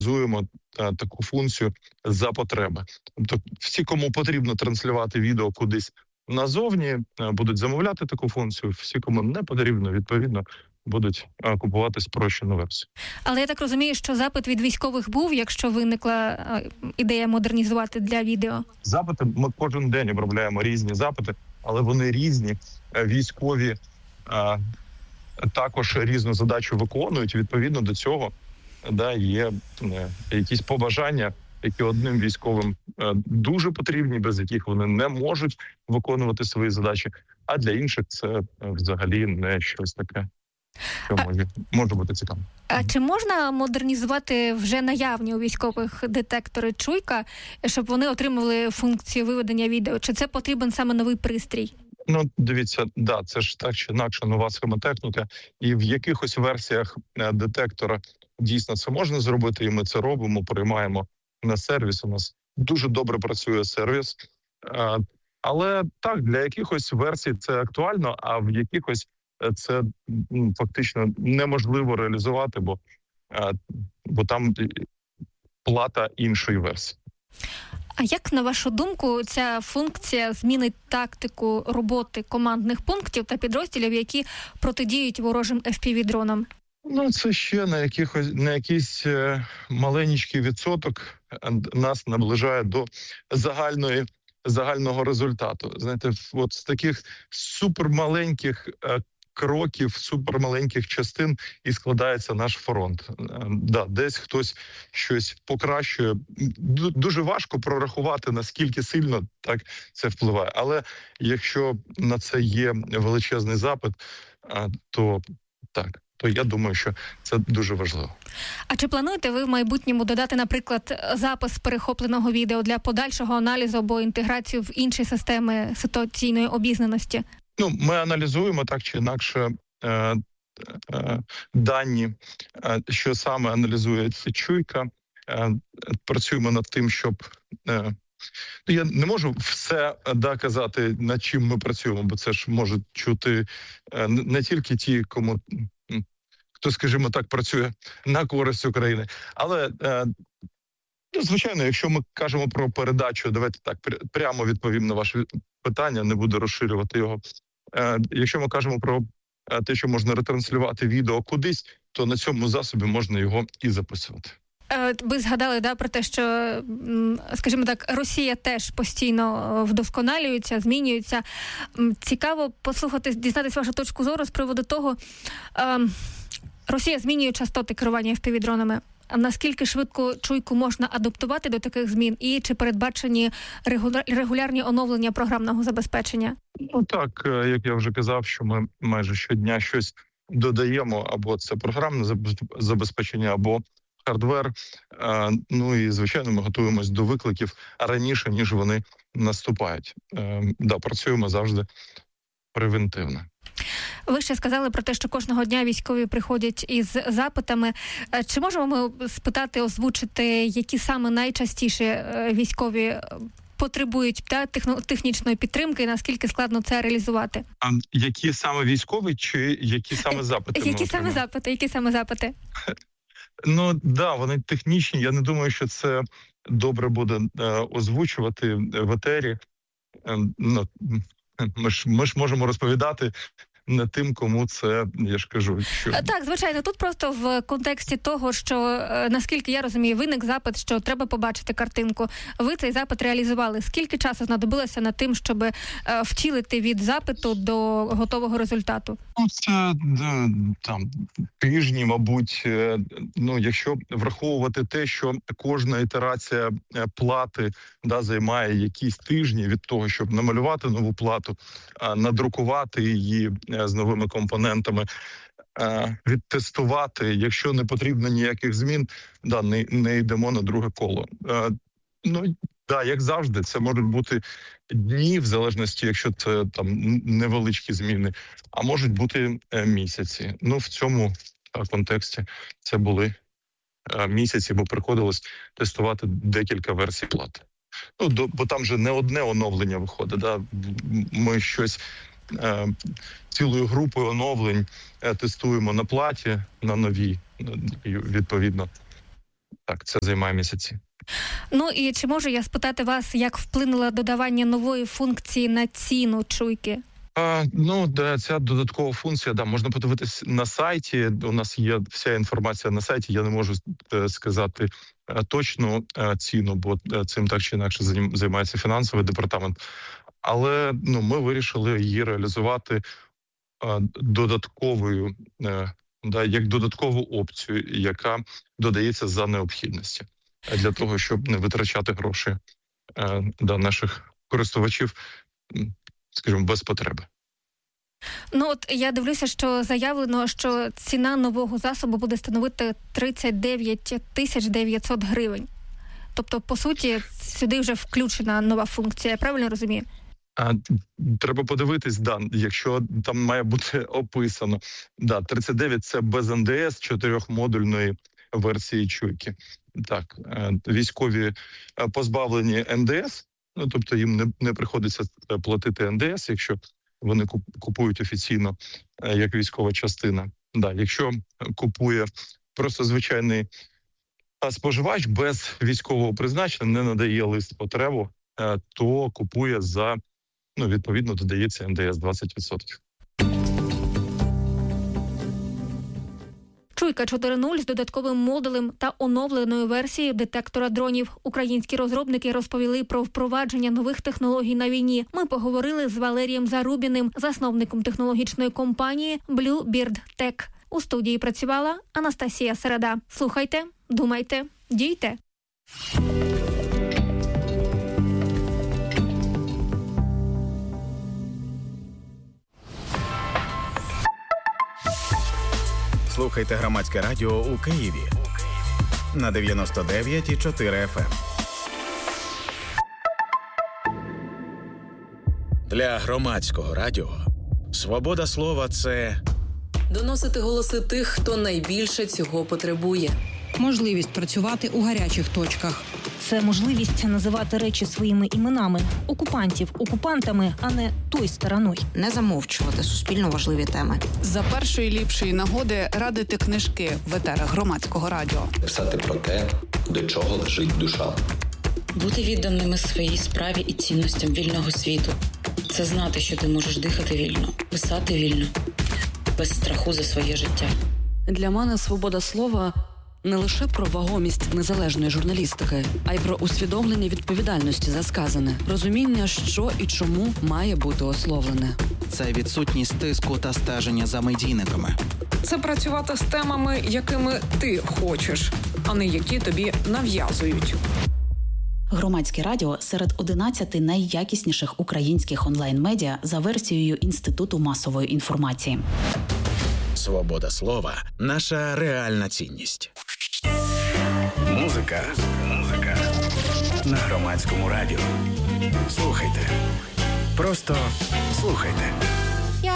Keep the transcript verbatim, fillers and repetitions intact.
Зуємо таку функцію за потреби. Тобто всі, кому потрібно транслювати відео кудись назовні, будуть замовляти таку функцію. Всі, кому не потрібно, відповідно, будуть купувати спрощену версію. Але я так розумію, що запит від військових був, якщо виникла ідея модернізувати для відео? Запити, ми кожен день обробляємо різні запити, але вони різні. Військові а, також різну задачу виконують. Відповідно до цього да, є не, якісь побажання, які одним військовим е, дуже потрібні, без яких вони не можуть виконувати свої задачі, а для інших це е, взагалі не щось таке, що може, може бути цікаво. А чи можна модернізувати вже наявні у військових детектори чуйка, щоб вони отримували функцію виведення відео? Чи це потрібен саме новий пристрій? Ну, дивіться, да, це ж так чи інакше нова схемотехніка, і в якихось версіях е, детектора дійсно це можна зробити, і ми це робимо, приймаємо на сервіс. У нас дуже добре працює сервіс. А, але так, для якихось версій це актуально, а в якихось це ну, фактично неможливо реалізувати, бо, а, бо там плата іншої версії. А як, на вашу думку, ця функція змінить тактику роботи командних пунктів та підрозділів, які протидіють ворожим еф пі ві-дронам? Ну, це ще на якихось на якийсь е, маленький відсоток нас наближає до загальної загального результату. Знаєте, от з таких супермаленьких е, кроків, супермаленьких частин і складається наш фронт. Е, да, десь хтось щось покращує. Д- дуже важко прорахувати, наскільки сильно так це впливає. Але якщо на це є величезний запит, е, то так. то я думаю, що це дуже важливо. А чи плануєте ви в майбутньому додати, наприклад, запис перехопленого відео для подальшого аналізу або інтеграцію в інші системи ситуаційної обізнаності? Ну, ми аналізуємо так чи інакше е, е, дані, е, що саме аналізує ця чуйка. Е, працюємо над тим, щоб... Е, Я не можу все да, казати, над чим ми працюємо, бо це ж можуть чути е, не тільки ті, кому... хто, скажімо так, працює на користь України. Але, е, ну, звичайно, якщо ми кажемо про передачу, давайте так, прямо відповім на ваше питання, не буду розширювати його. Е, якщо ми кажемо про те, що можна ретранслювати відео кудись, то на цьому засобі можна його і записувати. Ви згадали, да, про те, що, скажімо так, Росія теж постійно вдосконалюється, змінюється. Цікаво послухати, дізнатися вашу точку зору з приводу того, Росія змінює частоти керування еф пі ві-дронами. Наскільки швидко чуйку можна адаптувати до таких змін? І чи передбачені регулярні оновлення програмного забезпечення? Ну так, як я вже казав, що ми майже щодня щось додаємо, або це програмне забезпечення, або хардвер. Ну і, звичайно, ми готуємось до викликів раніше, ніж вони наступають. Да, працюємо завжди превентивно. Ви ще сказали про те, що кожного дня військові приходять із запитами. Чи можемо ми спитати, озвучити, які саме найчастіше військові потребують та, технічної підтримки, і наскільки складно це реалізувати? А які саме військові, чи які саме запити? Які саме запити? Які саме запити? Ну, да, вони технічні. Я не думаю, що це добре буде е, озвучувати в етері. Е, ну, ми ж, ми ж можемо розповідати не тим, кому це, я ж кажу, що... Так, звичайно, тут просто в контексті того, що, наскільки я розумію, виник запит, що треба побачити картинку. Ви цей запит реалізували. Скільки часу знадобилося над тим, щоб втілити від запиту до готового результату? Ну, це там тижні, мабуть. Ну, якщо враховувати те, що кожна ітерація плати да, займає якісь тижні від того, щоб намалювати нову плату, надрукувати її з новими компонентами, відтестувати, якщо не потрібно ніяких змін, да, не, не йдемо на друге коло. Ну, да, як завжди, це можуть бути дні, в залежності, якщо це там невеличкі зміни, а можуть бути місяці. Ну, в цьому контексті це були місяці, бо приходилось тестувати декілька версій плати. Ну, до, бо там же не одне оновлення виходить, да? Ми щось е, цілою групою оновлень е, тестуємо на платі, на новій, відповідно. так, це займає місяці. Ну і чи можу я спитати вас, як вплинуло додавання нової функції на ціну чуйки? А, ну, да, ця додаткова функція, да, можна подивитись на сайті. У нас є вся інформація на сайті. Я не можу е, сказати е, точну е, ціну, бо е, цим так чи інакше займається фінансовий департамент. Але ну, ми вирішили її реалізувати е, додатковою, е, да, як додаткову опцію, яка додається за необхідності, для того, щоб не витрачати гроші е, да, наших користувачів, скажімо, без потреби. Ну от я дивлюся, що заявлено, що ціна нового засобу буде становити тридцять дев'ять тисяч дев'ятсот гривень. Тобто, по суті, сюди вже включена нова функція, я правильно розумію? А, треба подивитись, да, якщо там має бути описано. Да, тридцять дев'ять – це без ен де ес, чотирьохмодульної версії чуйки. Так, військові позбавлені ен де ес, ну, тобто їм не, не приходиться платити ен де ес, якщо вони купують офіційно як військова частина. Да, якщо купує просто звичайний споживач без військового призначення, не надає лист потребу, то купує за, ну, відповідно, додається ен де ес двадцять відсотків. Чуйка чотири нуль з додатковим модулем та оновленою версією детектора дронів. Українські розробники розповіли про впровадження нових технологій на війні. Ми поговорили з Валерієм Зарубіним, засновником технологічної компанії Bluebird Tech. У студії працювала Анастасія Середа. Слухайте, думайте, дійте. Слухайте Громадське радіо у Києві на дев'яносто дев'ять і чотири еф ем. Для Громадського радіо свобода слова – це доносити голоси тих, хто найбільше цього потребує. Можливість працювати у гарячих точках. Це можливість називати речі своїми іменами. Окупантів окупантами, а не той стороною. Не замовчувати суспільно важливі теми. За першої ліпшої нагоди радити книжки в етерах Громадського радіо. Писати про те, до чого лежить душа. Бути відданими своїй справі і цінностям вільного світу. Це знати, що ти можеш дихати вільно, писати вільно, без страху за своє життя. Для мене свобода слова – не лише про вагомість незалежної журналістики, а й про усвідомлення відповідальності за сказане, розуміння, що і чому має бути ословлене. Це відсутність тиску та стеження за медійниками. Це працювати з темами, якими ти хочеш, а не які тобі нав'язують. Громадське радіо серед одинадцяти найякісніших українських онлайн-медіа за версією Інституту масової інформації. Свобода слова – наша реальна цінність. Музика. Музика. На Громадському радіо. Слухайте. Просто слухайте.